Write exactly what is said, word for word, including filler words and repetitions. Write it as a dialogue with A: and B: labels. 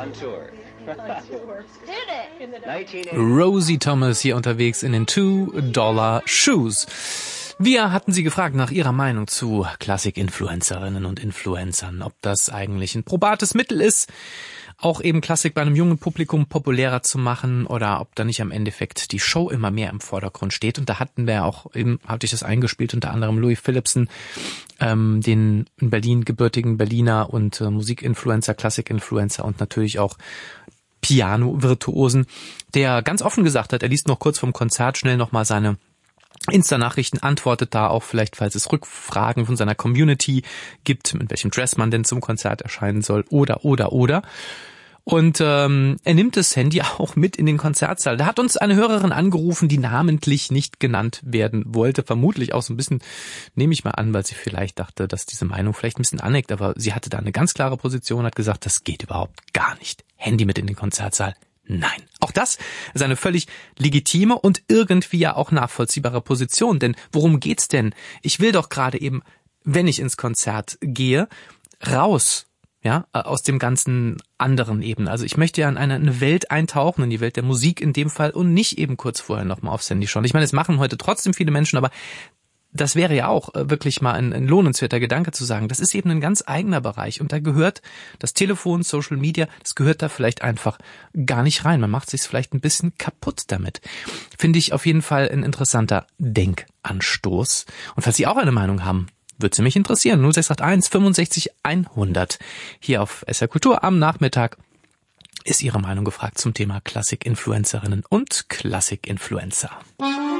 A: Rosie Thomas hier unterwegs in den Two-Dollar-Shoes. Wir hatten sie gefragt nach ihrer Meinung zu Klassik-Influencerinnen und Influencern, ob das eigentlich ein probates Mittel ist, auch eben Klassik bei einem jungen Publikum populärer zu machen oder ob da nicht am Endeffekt die Show immer mehr im Vordergrund steht. Und da hatten wir auch eben, hatte ich das eingespielt, unter anderem Louis Philipson, ähm, den in Berlin gebürtigen Berliner und äh, Musikinfluencer, Klassik-Influencer und natürlich auch Piano-Virtuosen, der ganz offen gesagt hat, er liest noch kurz vorm Konzert schnell nochmal seine Insta-Nachrichten, antwortet da auch vielleicht, falls es Rückfragen von seiner Community gibt, mit welchem Dress man denn zum Konzert erscheinen soll oder, oder, oder. Und ähm, er nimmt das Handy auch mit in den Konzertsaal. Da hat uns eine Hörerin angerufen, die namentlich nicht genannt werden wollte. Vermutlich auch so ein bisschen, nehme ich mal an, weil sie vielleicht dachte, dass diese Meinung vielleicht ein bisschen aneckt. Aber sie hatte da eine ganz klare Position, hat gesagt, das geht überhaupt gar nicht. Handy mit in den Konzertsaal. Nein. Auch das ist eine völlig legitime und irgendwie ja auch nachvollziehbare Position. Denn worum geht's denn? Ich will doch gerade eben, wenn ich ins Konzert gehe, raus, ja, aus dem ganzen anderen eben. Also ich möchte ja in eine, eine Welt eintauchen, in die Welt der Musik in dem Fall und nicht eben kurz vorher nochmal aufs Handy schauen. Ich meine, das machen heute trotzdem viele Menschen, aber das wäre ja auch wirklich mal ein, ein lohnenswerter Gedanke zu sagen, das ist eben ein ganz eigener Bereich und da gehört das Telefon, Social Media, das gehört da vielleicht einfach gar nicht rein. Man macht sich vielleicht ein bisschen kaputt damit. Finde ich auf jeden Fall ein interessanter Denkanstoß. Und falls Sie auch eine Meinung haben, würde sie mich interessieren. null sechs acht eins fünfundsechzig hundert. Hier auf S R Kultur am Nachmittag ist Ihre Meinung gefragt zum Thema Klassik-Influencerinnen und Klassik-Influencer.